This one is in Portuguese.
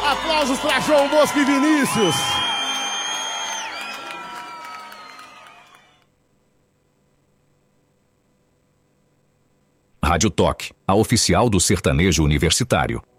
Aplausos para João Bosco e Vinícius. Rádio Toque, a oficial do sertanejo universitário.